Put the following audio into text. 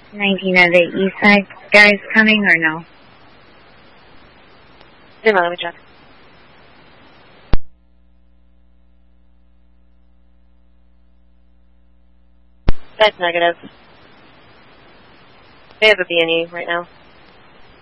19 of the east side guys coming or no? Let me check. That's negative. They have a B&E right now.